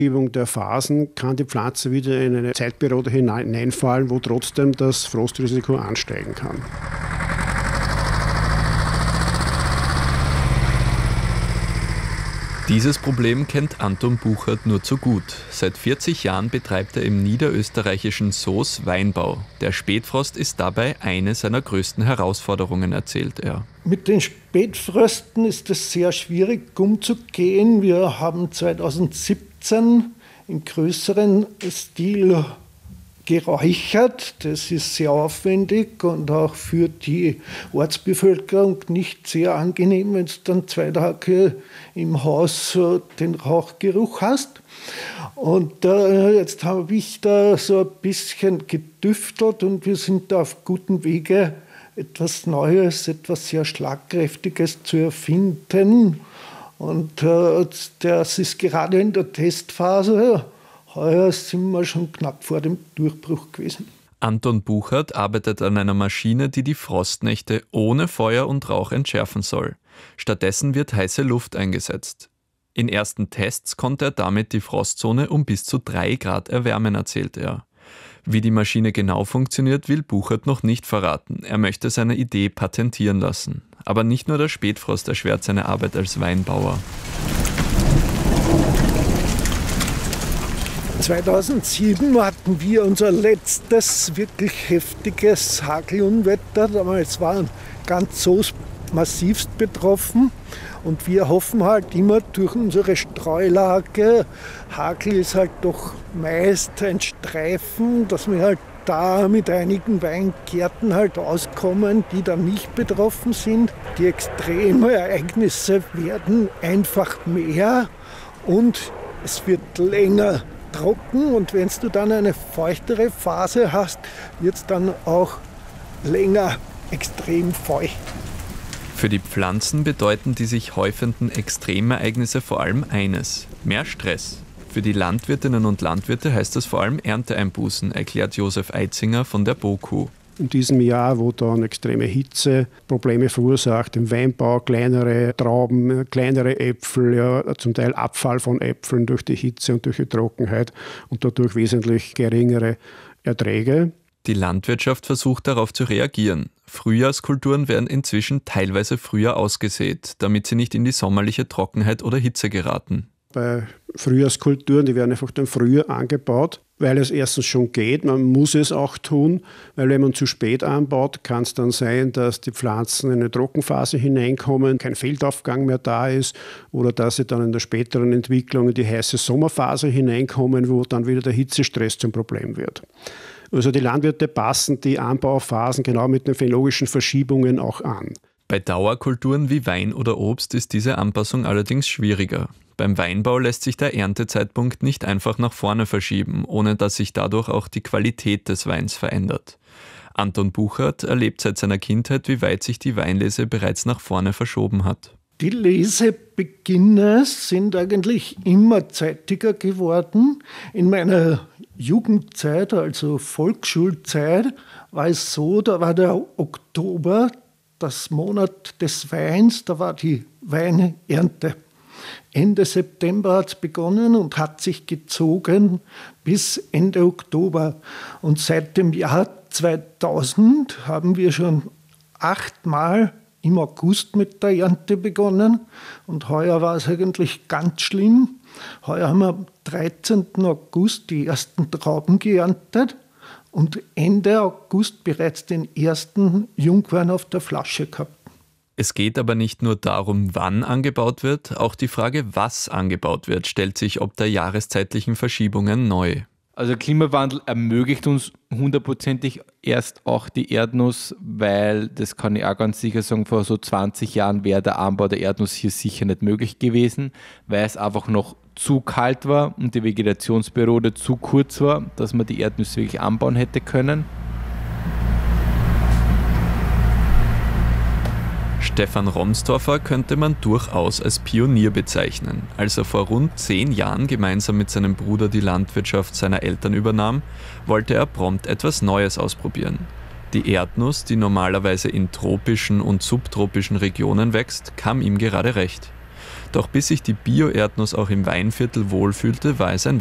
Verschiebung der Phasen kann die Pflanze wieder in eine Zeitperiode hineinfallen, wo trotzdem das Frostrisiko ansteigen kann. Dieses Problem kennt Anton Buchert nur zu gut. Seit 40 Jahren betreibt er im niederösterreichischen Soos Weinbau. Der Spätfrost ist dabei eine seiner größten Herausforderungen, erzählt er. Mit den Spätfrösten ist es sehr schwierig umzugehen. Wir haben 2017 im größeren Stil geräuchert. Das ist sehr aufwendig und auch für die Ortsbevölkerung nicht sehr angenehm, wenn du dann 2 Tage im Haus den Rauchgeruch hast. Und jetzt habe ich da so ein bisschen gedüftelt und wir sind da auf gutem Wege, etwas Neues, etwas sehr Schlagkräftiges zu erfinden. Und das ist gerade in der Testphase. Heuer sind wir schon knapp vor dem Durchbruch gewesen. Anton Buchert arbeitet an einer Maschine, die die Frostnächte ohne Feuer und Rauch entschärfen soll. Stattdessen wird heiße Luft eingesetzt. In ersten Tests konnte er damit die Frostzone um bis zu 3 Grad erwärmen, erzählt er. Wie die Maschine genau funktioniert, will Buchert noch nicht verraten. Er möchte seine Idee patentieren lassen. Aber nicht nur der Spätfrost erschwert seine Arbeit als Weinbauer. 2007 hatten wir unser letztes wirklich heftiges Hagelunwetter. Damals waren ganz Soos massivst betroffen. Und wir hoffen halt immer durch unsere Streulage, Hagel ist halt doch meist ein Streifen, dass wir halt da mit einigen Weingärten halt auskommen, die dann nicht betroffen sind. Die extremen Ereignisse werden einfach mehr und es wird länger trocken und wenn du dann eine feuchtere Phase hast, wird es dann auch länger extrem feucht. Für die Pflanzen bedeuten die sich häufenden Extremereignisse vor allem eines: mehr Stress. Für die Landwirtinnen und Landwirte heißt das vor allem Ernteeinbußen, erklärt Josef Eitzinger von der BOKU. In diesem Jahr, wo dann extreme Hitze Probleme verursacht, im Weinbau kleinere Trauben, kleinere Äpfel, ja, zum Teil Abfall von Äpfeln durch die Hitze und durch die Trockenheit und dadurch wesentlich geringere Erträge. Die Landwirtschaft versucht darauf zu reagieren. Frühjahrskulturen werden inzwischen teilweise früher ausgesät, damit sie nicht in die sommerliche Trockenheit oder Hitze geraten. Bei Frühjahrskulturen, die werden einfach dann früher angebaut, weil es erstens schon geht, man muss es auch tun, weil wenn man zu spät anbaut, kann es dann sein, dass die Pflanzen in eine Trockenphase hineinkommen, kein Feldaufgang mehr da ist oder dass sie dann in der späteren Entwicklung in die heiße Sommerphase hineinkommen, wo dann wieder der Hitzestress zum Problem wird. Also die Landwirte passen die Anbauphasen genau mit den phänologischen Verschiebungen auch an. Bei Dauerkulturen wie Wein oder Obst ist diese Anpassung allerdings schwieriger. Beim Weinbau lässt sich der Erntezeitpunkt nicht einfach nach vorne verschieben, ohne dass sich dadurch auch die Qualität des Weins verändert. Anton Buchert erlebt seit seiner Kindheit, wie weit sich die Weinlese bereits nach vorne verschoben hat. Die Lesebeginne sind eigentlich immer zeitiger geworden. In meiner Jugendzeit, also Volksschulzeit, war es so, da war der Oktober, das Monat des Weins, da war die Weinernte. Ende September hat es begonnen und hat sich gezogen bis Ende Oktober. Und seit dem Jahr 2000 haben wir schon 8-mal im August mit der Ernte begonnen. Und heuer war es eigentlich ganz schlimm. Heuer haben wir am 13. August die ersten Trauben geerntet und Ende August bereits den ersten Jungwein auf der Flasche gehabt. Es geht aber nicht nur darum, wann angebaut wird, auch die Frage, was angebaut wird, stellt sich ob der jahreszeitlichen Verschiebungen neu. Also Klimawandel ermöglicht uns hundertprozentig erst auch die Erdnuss, weil, das kann ich auch ganz sicher sagen, vor so 20 Jahren wäre der Anbau der Erdnuss hier sicher nicht möglich gewesen, weil es einfach noch zu kalt war und die Vegetationsperiode zu kurz war, dass man die Erdnüsse wirklich anbauen hätte können. Stefan Romsdorfer könnte man durchaus als Pionier bezeichnen. Als er vor rund 10 Jahren gemeinsam mit seinem Bruder die Landwirtschaft seiner Eltern übernahm, wollte er prompt etwas Neues ausprobieren. Die Erdnuss, die normalerweise in tropischen und subtropischen Regionen wächst, kam ihm gerade recht. Doch bis sich die Bio-Erdnuss auch im Weinviertel wohlfühlte, war es ein